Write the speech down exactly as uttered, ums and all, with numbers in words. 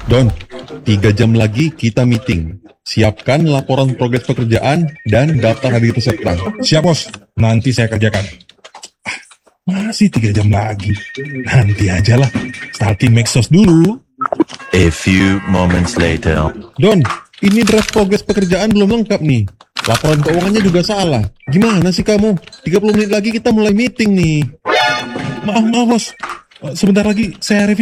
Don, tiga jam lagi kita meeting. Siapkan laporan progres pekerjaan dan daftar hadir peserta. Siap bos, nanti saya kerjakan. Ah, masih tiga jam lagi. Nanti aja lah. Starting Maxos dulu. A few moments later. Don, ini draft progres pekerjaan belum lengkap nih. Laporan keuangannya juga salah. Gimana sih kamu? tiga puluh menit lagi kita mulai meeting nih. Maaf, maaf bos. Sebentar lagi saya revisi.